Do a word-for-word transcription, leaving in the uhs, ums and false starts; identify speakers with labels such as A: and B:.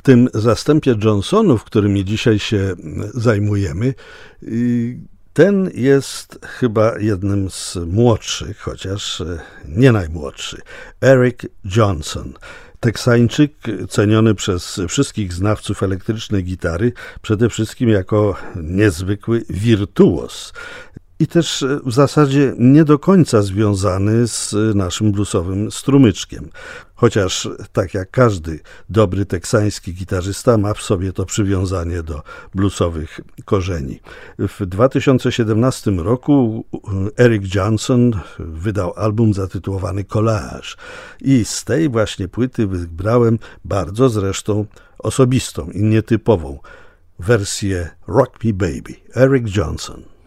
A: W tym zastępie Johnsonów, którymi dzisiaj się zajmujemy, ten jest chyba jednym z młodszych, chociaż nie najmłodszy. Eric Johnson. Teksańczyk ceniony przez wszystkich znawców elektrycznej gitary, przede wszystkim jako niezwykły wirtuos. I też w zasadzie nie do końca związany z naszym bluesowym strumyczkiem. Chociaż tak jak każdy dobry teksański gitarzysta ma w sobie to przywiązanie do bluesowych korzeni. W dwa tysiące siedemnastym roku Eric Johnson wydał album zatytułowany Collage i z tej właśnie płyty wybrałem bardzo zresztą osobistą i nietypową wersję Rock Me Baby, Eric Johnson.